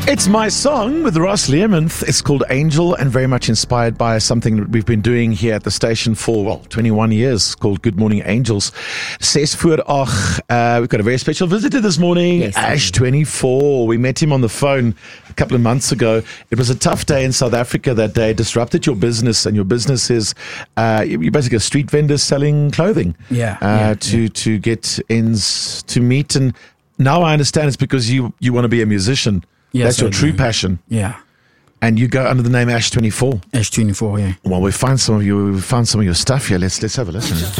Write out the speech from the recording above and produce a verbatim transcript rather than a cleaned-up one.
It's my song with Ross Learmonth. It's called Angel and very much inspired by something that we've been doing here at the station for, well, twenty-one years, called Good Morning Angels. Ses voor ag. Uh, we've got a very special visitor this morning, Yes, Ash twenty-four. We met him on the phone a couple of months ago. It was a tough day in South Africa that day. Disrupted your business, and your business is uh, you're basically a street vendor selling clothing Yeah, uh, yeah, to, yeah. to get ends to meet. And now I understand it's because you, you want to be a musician. Yes, That's your I true do. passion. Yeah, And you go under the name Ash twenty-four. Ash twenty-four, yeah. Well, we find some of you. We found some of your stuff here. Let's let's have a listen.